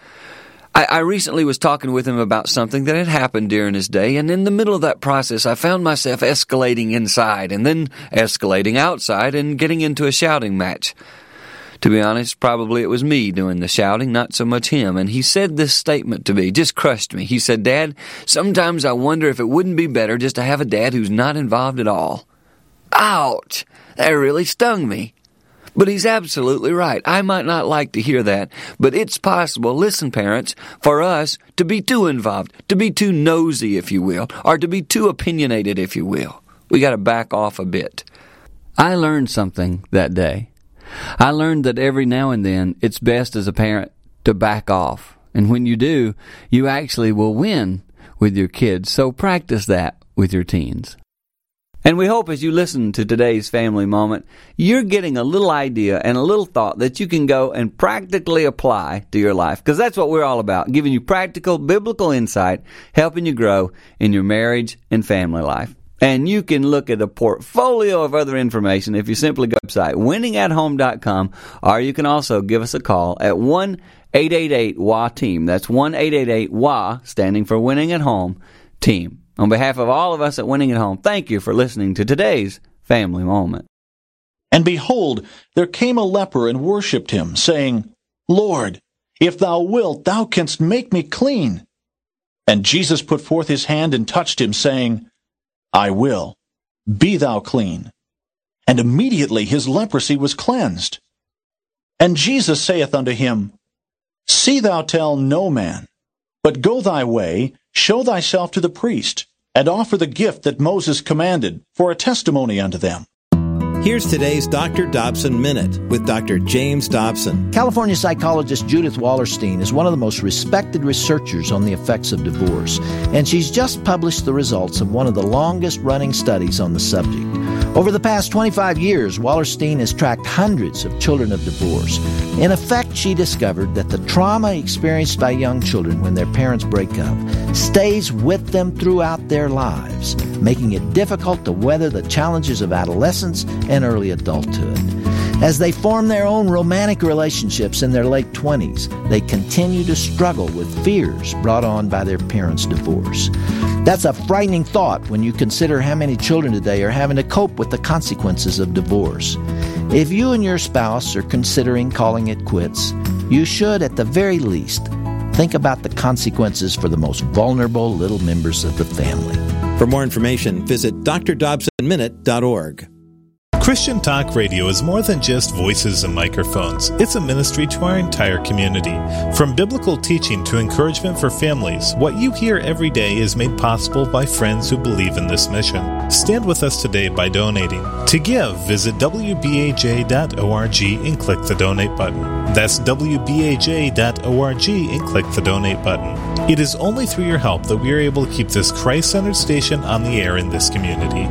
S11: I recently was talking with him about something that had happened during his day, and in the middle of that process I found myself escalating inside and then escalating outside and getting into a shouting match. To be honest, probably it was me doing the shouting, not so much him, and he said this statement to me, just crushed me. He said, "Dad, sometimes I wonder if it wouldn't be better just to have a dad who's not involved at all." Ouch! That really stung me. But he's absolutely right. I might not like to hear that, but it's possible, listen parents, for us to be too involved, to be too nosy, if you will, or to be too opinionated, if you will. We got to back off a bit. I learned something that day. I learned that every now and then it's best as a parent to back off. And when you do, you actually will win with your kids. So practice that with your teens. And we hope as you listen to today's Family Moment, you're getting a little idea and a little thought that you can go and practically apply to your life. Because that's what we're all about, giving you practical biblical insight, helping you grow in your marriage and family life. And you can look at a portfolio of other information if you simply go to the website, winningathome.com, or you can also give us a call at 1-888-WA-TEAM. That's 1-888-WA, standing for Winning at Home, Team. On behalf of all of us at Winning at Home, thank you for listening to today's Family Moment.
S12: And behold, there came a leper and worshipped him, saying, Lord, if thou wilt, thou canst make me clean. And Jesus put forth his hand and touched him, saying, I will, be thou clean. And immediately his leprosy was cleansed. And Jesus saith unto him, See thou tell no man, but go thy way, show thyself to the priest, and offer the gift that Moses commanded for a testimony unto them.
S13: Here's today's Dr. Dobson Minute with Dr. James Dobson.
S14: California psychologist Judith Wallerstein is one of the most respected researchers on the effects of divorce, and she's just published the results of one of the longest-running studies on the subject. Over the past 25 years, Wallerstein has tracked hundreds of children of divorce. In effect, she discovered that the trauma experienced by young children when their parents break up stays with them throughout their lives, making it difficult to weather the challenges of adolescence and early adulthood. As they form their own romantic relationships in their late 20s, they continue to struggle with fears brought on by their parents' divorce. That's a frightening thought when you consider how many children today are having to cope with the consequences of divorce. If you and your spouse are considering calling it quits, you should, at the very least, think about the consequences for the most vulnerable little members of the family.
S13: For more information, visit drdobsonminute.org.
S15: Christian Talk Radio is more than just voices and microphones. It's a ministry to our entire community. From biblical teaching to encouragement for families, what you hear every day is made possible by friends who believe in this mission. Stand with us today by donating. To give, visit wbaj.org and click the donate button. That's wbaj.org and click the donate button. It is only through your help that we are able to keep this Christ-centered station on the air in this community.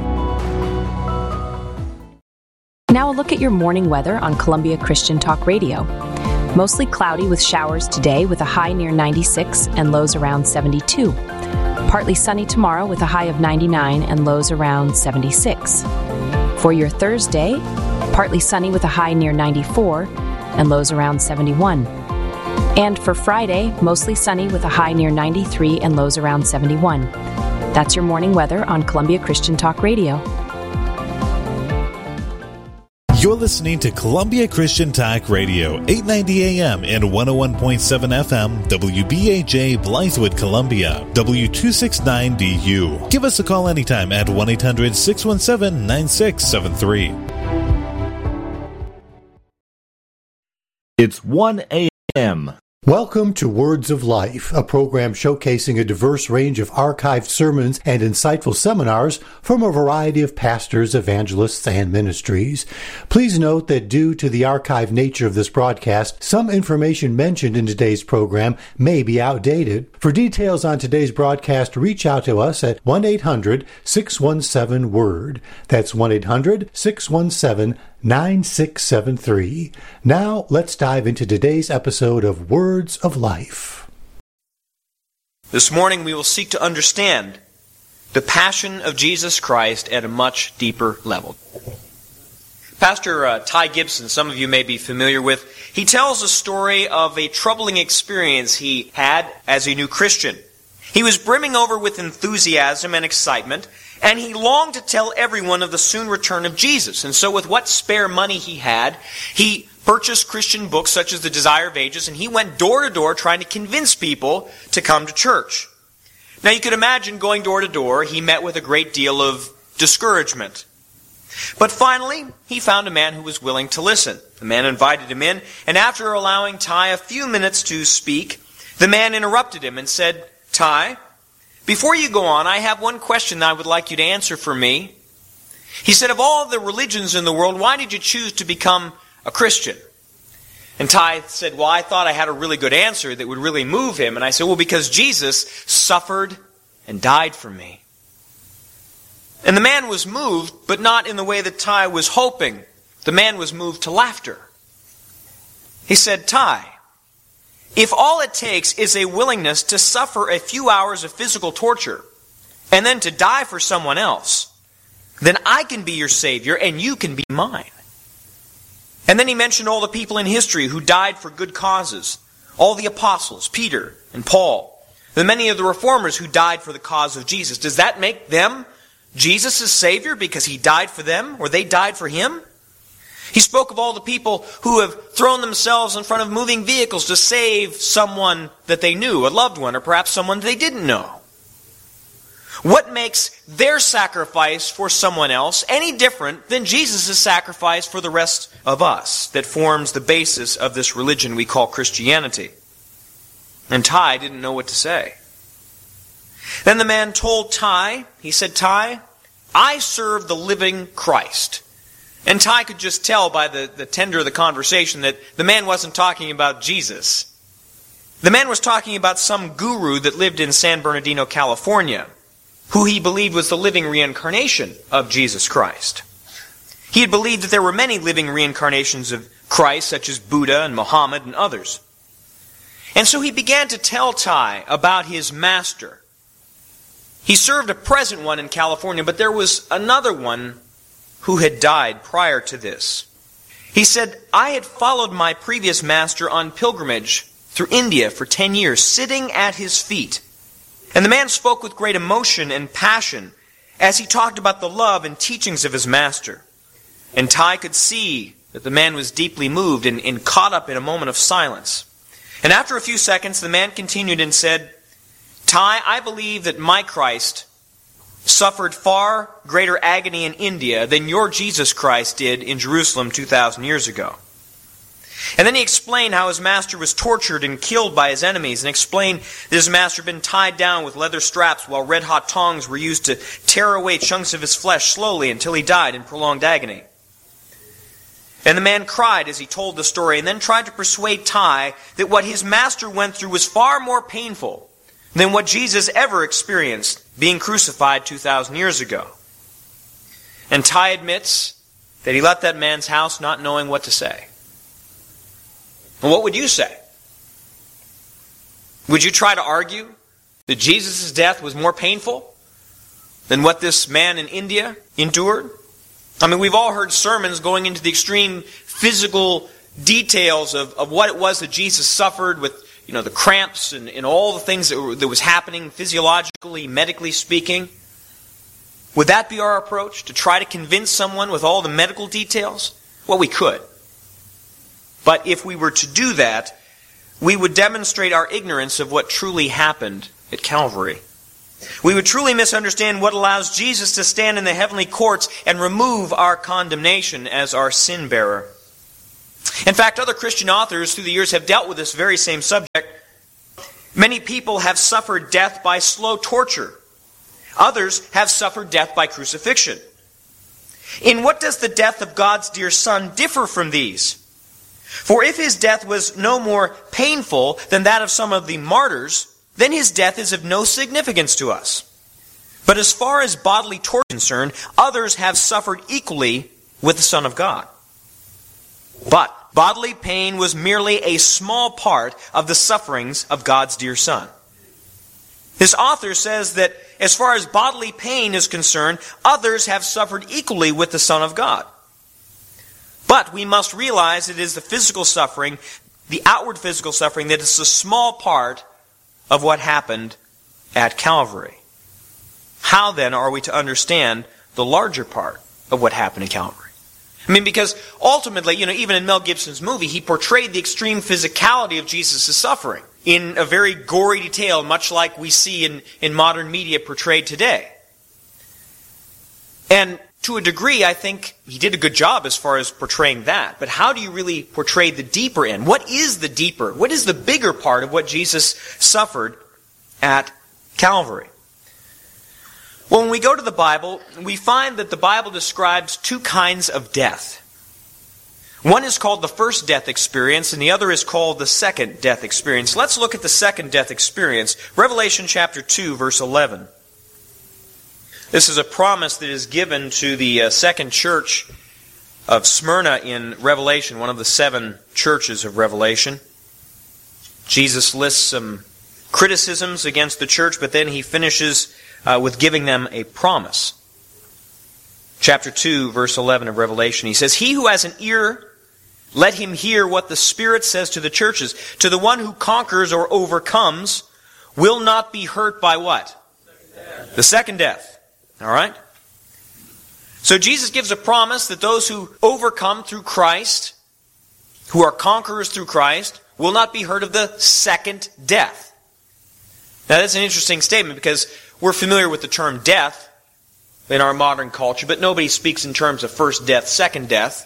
S16: Now a look at your morning weather on Columbia Christian Talk Radio. Mostly cloudy with showers today with a high near 96 and lows around 72. Partly sunny tomorrow with a high of 99 and lows around 76. For your Thursday, partly sunny with a high near 94 and lows around 71. And for Friday, mostly sunny with a high near 93 and lows around 71. That's your morning weather on Columbia Christian Talk Radio.
S15: You're listening to Columbia Christian Talk Radio, 890 AM and 101.7 FM, WBAJ Blythewood, Columbia, W269DU. Give us a call anytime at 1-800-617-9673.
S17: It's 1 a.m.
S18: Welcome to Words of Life, a program showcasing a diverse range of archived sermons and insightful seminars from a variety of pastors, evangelists, and ministries. Please note that due to the archived nature of this broadcast, some information mentioned in today's program may be outdated. For details on today's broadcast, reach out to us at 1-800-617-WORD. That's 1-800-617-9673. Now, let's dive into today's episode of Words of Life.
S19: This morning we will seek to understand the passion of Jesus Christ at a much deeper level. Pastor Ty Gibson, some of you may be familiar with, he tells a story of a troubling experience he had as a new Christian. He was brimming over with enthusiasm and excitement, and he longed to tell everyone of the soon return of Jesus. And so with what spare money he had, he purchased Christian books such as The Desire of Ages, and he went door to door trying to convince people to come to church. Now you could imagine going door to door, he met with a great deal of discouragement. But finally, he found a man who was willing to listen. The man invited him in, and after allowing Ty a few minutes to speak, the man interrupted him and said, "Ty, before you go on, I have one question that I would like you to answer for me." He said, "Of all the religions in the world, why did you choose to become a Christian?" And Ty said, "Well, I thought I had a really good answer that would really move him." And I said, "Well, because Jesus suffered and died for me." And the man was moved, but not in the way that Ty was hoping. The man was moved to laughter. He said, "Ty, if all it takes is a willingness to suffer a few hours of physical torture and then to die for someone else, then I can be your Savior and you can be mine." And then he mentioned all the people in history who died for good causes. All the apostles, Peter and Paul. The many of the reformers who died for the cause of Jesus. Does that make them Jesus' Savior because he died for them or they died for him? He spoke of all the people who have thrown themselves in front of moving vehicles to save someone that they knew, a loved one, or perhaps someone they didn't know. What makes their sacrifice for someone else any different than Jesus' sacrifice for the rest of us that forms the basis of this religion we call Christianity? And Ty didn't know what to say. Then the man told Ty, he said, "Ty, I serve the living Christ." And Ty could just tell by the tenor of the conversation that the man wasn't talking about Jesus. The man was talking about some guru that lived in San Bernardino, California, who he believed was the living reincarnation of Jesus Christ. He had believed that there were many living reincarnations of Christ, such as Buddha and Muhammad and others. And so he began to tell Ty about his master. He served a present one in California, but there was another one who had died prior to this. He said, "I had followed my previous master on pilgrimage through India for 10 years, sitting at his feet." And the man spoke with great emotion and passion as he talked about the love and teachings of his master. And Ty could see that the man was deeply moved and caught up in a moment of silence. And after a few seconds, the man continued and said, "Ty, I believe that my Christ suffered far greater agony in India than your Jesus Christ did in Jerusalem 2,000 years ago." And then he explained how his master was tortured and killed by his enemies, and explained that his master had been tied down with leather straps while red-hot tongs were used to tear away chunks of his flesh slowly until he died in prolonged agony. And the man cried as he told the story, and then tried to persuade Ty that what his master went through was far more painful than what Jesus ever experienced being crucified 2,000 years ago. And Ty admits that he left that man's house not knowing what to say. And what would you say? Would you try to argue that Jesus' death was more painful than what this man in India endured? I mean, we've all heard sermons going into the extreme physical details of what it was that Jesus suffered with, the cramps and all the things that was happening physiologically, medically speaking. Would that be our approach, to try to convince someone with all the medical details? Well, we could. But if we were to do that, we would demonstrate our ignorance of what truly happened at Calvary. We would truly misunderstand what allows Jesus to stand in the heavenly courts and remove our condemnation as our sin bearer. In fact, other Christian authors through the years have dealt with this very same subject. Many people have suffered death by slow torture. Others have suffered death by crucifixion. In what does the death of God's dear Son differ from these? For if his death was no more painful than that of some of the martyrs, then his death is of no significance to us. But as far as bodily torture is concerned, others have suffered equally with the Son of God. But bodily pain was merely a small part of the sufferings of God's dear Son. This author says that as far as bodily pain is concerned, others have suffered equally with the Son of God. But we must realize it is the physical suffering, the outward physical suffering, that is a small part of what happened at Calvary. How then are we to understand the larger part of what happened at Calvary? I mean, because ultimately, even in Mel Gibson's movie, he portrayed the extreme physicality of Jesus' suffering in a very gory detail, much like we see in modern media portrayed today. And to a degree, I think he did a good job as far as portraying that. But how do you really portray the deeper end? What is the deeper? What is the bigger part of what Jesus suffered at Calvary? Well, when we go to the Bible, we find that the Bible describes two kinds of death. One is called the first death experience, and the other is called the second death experience. Let's look at the second death experience. Revelation chapter 2, verse 11. This is a promise that is given to the second church of Smyrna in Revelation, one of the 7 churches of Revelation. Jesus lists some criticisms against the church, but then he finishes with giving them a promise. Chapter 2, verse 11 of Revelation, he says, "He who has an ear, let him hear what the Spirit says to the churches. To the one who conquers or overcomes will not be hurt by" what? The second death. All right? So Jesus gives a promise that those who overcome through Christ, who are conquerors through Christ, will not be hurt of the second death. Now that's an interesting statement because we're familiar with the term death in our modern culture, but nobody speaks in terms of first death, second death.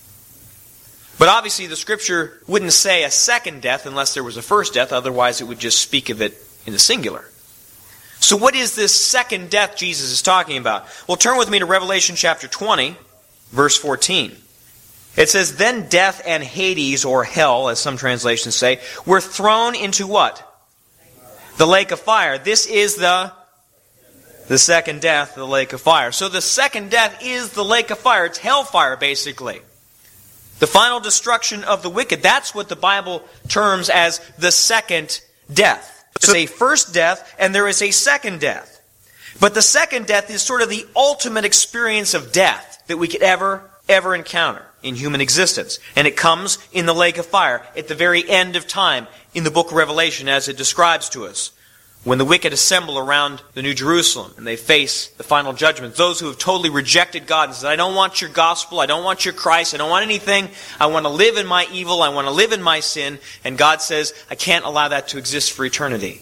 S19: But obviously the Scripture wouldn't say a second death unless there was a first death, otherwise it would just speak of it in the singular. So what is this second death Jesus is talking about? Well, turn with me to Revelation chapter 20, verse 14. It says, "Then death and Hades, or hell, as some translations say, were thrown into" what? The lake of fire. This is the second death, the lake of fire. So the second death is the lake of fire. It's hellfire, basically. The final destruction of the wicked. That's what the Bible terms as the second death. There's a first death and there is a second death. But the second death is sort of the ultimate experience of death that we could ever encounter in human existence. And it comes in the lake of fire at the very end of time in the book of Revelation, as it describes to us. When the wicked assemble around the New Jerusalem and they face the final judgment, those who have totally rejected God and said, "I don't want your gospel, I don't want your Christ, I don't want anything, I want to live in my evil, I want to live in my sin," and God says, "I can't allow that to exist for eternity."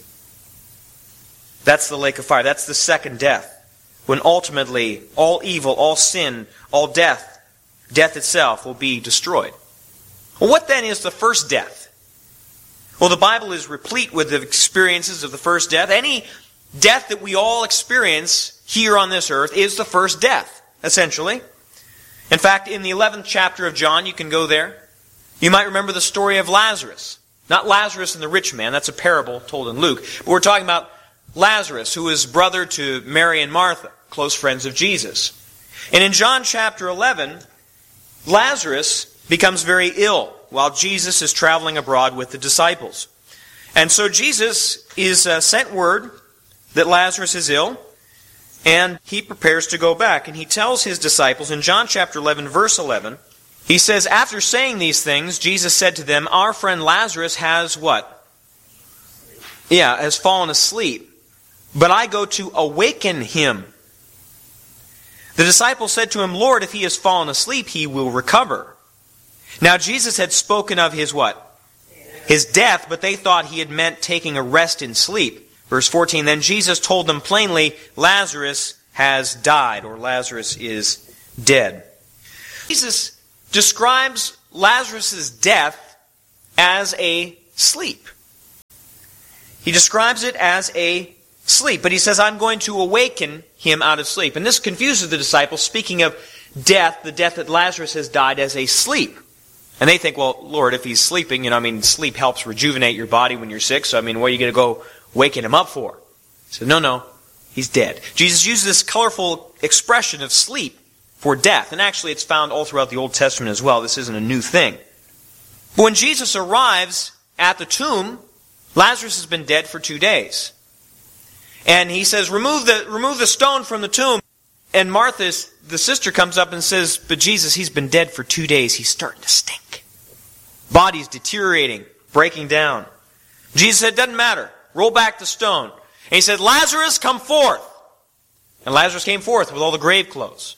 S19: That's the lake of fire. That's the second death. When ultimately all evil, all sin, all death, death itself will be destroyed. Well, what then is the first death? Well, the Bible is replete with the experiences of the first death. Any death that we all experience here on this earth is the first death, essentially. In fact, in the 11th chapter of John, you can go there, you might remember the story of Lazarus. Not Lazarus and the rich man, that's a parable told in Luke. But we're talking about Lazarus, who is brother to Mary and Martha, close friends of Jesus. And in John chapter 11, Lazarus becomes very ill while Jesus is traveling abroad with the disciples. And so Jesus is sent word that Lazarus is ill, and he prepares to go back. And he tells his disciples in John chapter 11, verse 11, he says, after saying these things, Jesus said to them, our friend Lazarus has what? Has fallen asleep. But I go to awaken him. The disciples said to him, Lord, if he has fallen asleep, he will recover. Now Jesus had spoken of his what? His death, but they thought he had meant taking a rest in sleep. Verse 14, then Jesus told them plainly, Lazarus has died, or Lazarus is dead. Jesus describes Lazarus' death as a sleep. He describes it as a sleep, but he says, I'm going to awaken him out of sleep. And this confuses the disciples, speaking of death, the death that Lazarus has died, as a sleep. And they think, well, Lord, if he's sleeping, sleep helps rejuvenate your body when you're sick, so what are you going to go waking him up for? He said, no, he's dead. Jesus uses this colorful expression of sleep for death, and actually it's found all throughout the Old Testament as well. This isn't a new thing. But when Jesus arrives at the tomb, Lazarus has been dead for 2 days. And he says, remove the stone from the tomb. And Martha, the sister, comes up and says, but Jesus, he's been dead for 2 days. He's starting to stink. Body's deteriorating, breaking down. Jesus said, doesn't matter. Roll back the stone. And he said, Lazarus, come forth. And Lazarus came forth with all the grave clothes.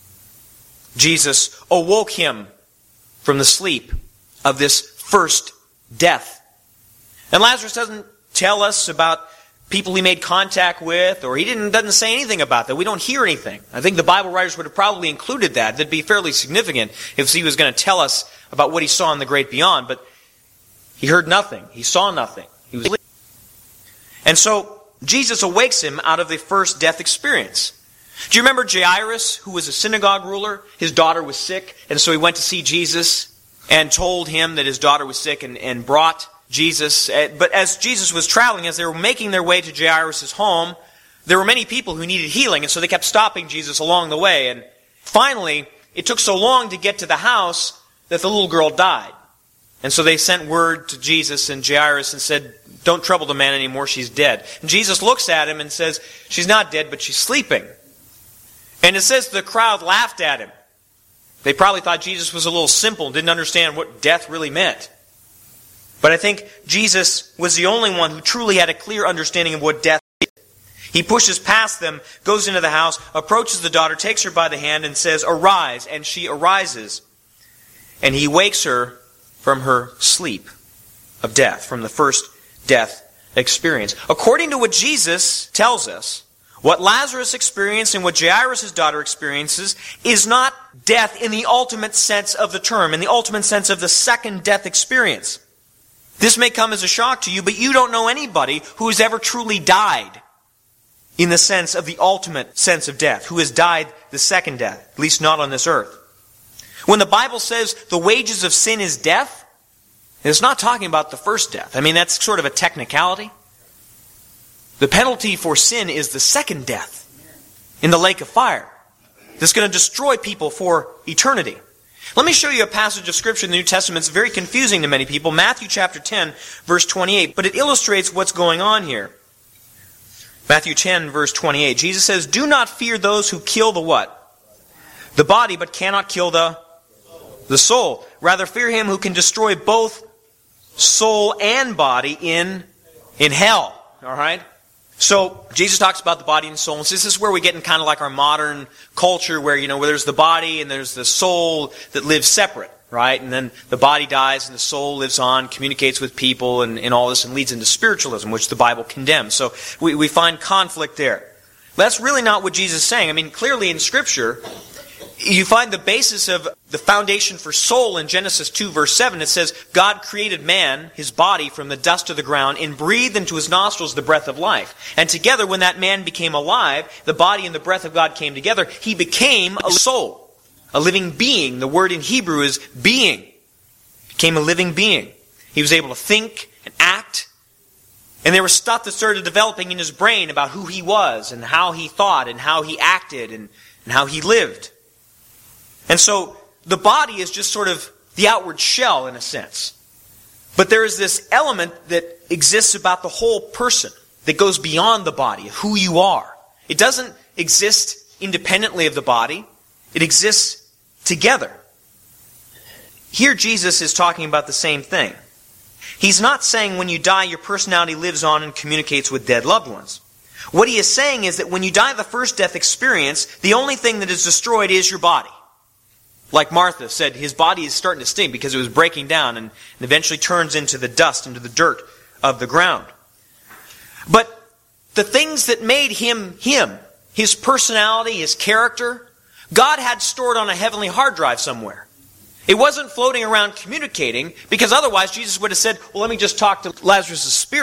S19: Jesus awoke him from the sleep of this first death. And Lazarus doesn't tell us about people he made contact with, or he doesn't say anything about that. We don't hear anything. I think the Bible writers would have probably included that. That'd be fairly significant if he was going to tell us about what he saw in the great beyond. But he heard nothing. He saw nothing. He was asleep. And so Jesus awakes him out of the first death experience. Do you remember Jairus, who was a synagogue ruler? His daughter was sick, and so he went to see Jesus and told him that his daughter was sick and brought Jesus. But as Jesus was traveling, as they were making their way to Jairus' home, there were many people who needed healing, and so they kept stopping Jesus along the way. And finally, it took so long to get to the house that the little girl died. And so they sent word to Jesus and Jairus and said, don't trouble the man anymore, she's dead. And Jesus looks at him and says, she's not dead, but she's sleeping. And it says the crowd laughed at him. They probably thought Jesus was a little simple and didn't understand what death really meant. But I think Jesus was the only one who truly had a clear understanding of what death is. He pushes past them, goes into the house, approaches the daughter, takes her by the hand and says, arise, and she arises. And he wakes her from her sleep of death, from the first death experience. According to what Jesus tells us, what Lazarus experienced and what Jairus' daughter experiences is not death in the ultimate sense of the term, in the ultimate sense of the second death experience. This may come as a shock to you, but you don't know anybody who has ever truly died in the sense of the ultimate sense of death, who has died the second death, at least not on this earth. When the Bible says the wages of sin is death, it's not talking about the first death. That's sort of a technicality. The penalty for sin is the second death in the lake of fire that's going to destroy people for eternity. Let me show you a passage of Scripture in the New Testament. It's very confusing to many people. Matthew chapter 10, verse 28. But it illustrates what's going on here. Matthew 10, verse 28. Jesus says, do not fear those who kill the what? The body, but cannot kill the soul. Rather fear him who can destroy both soul and body in hell. All right? So, Jesus talks about the body and soul. And this is where we get in kind of like our modern culture where, where there's the body and there's the soul that lives separate, right? And then the body dies and the soul lives on, communicates with people and all this and leads into spiritualism, which the Bible condemns. So, we find conflict there. But that's really not what Jesus is saying. Clearly in Scripture, you find the basis of the foundation for soul in Genesis 2, verse 7. It says, God created man, his body, from the dust of the ground and breathed into his nostrils the breath of life. And together, when that man became alive, the body and the breath of God came together, he became a soul, a living being. The word in Hebrew is being. Became a living being. He was able to think and act. And there was stuff that started developing in his brain about who he was and how he thought and how he acted and how he lived. And so the body is just sort of the outward shell in a sense. But there is this element that exists about the whole person. that goes beyond the body, who you are. It doesn't exist independently of the body. It exists together. Here Jesus is talking about the same thing. He's not saying when you die, your personality lives on and communicates with dead loved ones. What he is saying is that when you die the first death experience, the only thing that is destroyed is your body. Like Martha said, his body is starting to stink because it was breaking down and eventually turns into the dust, into the dirt of the ground. But the things that made him, his personality, his character, God had stored on a heavenly hard drive somewhere. It wasn't floating around communicating, because otherwise Jesus would have said, well, let me just talk to Lazarus' spirit.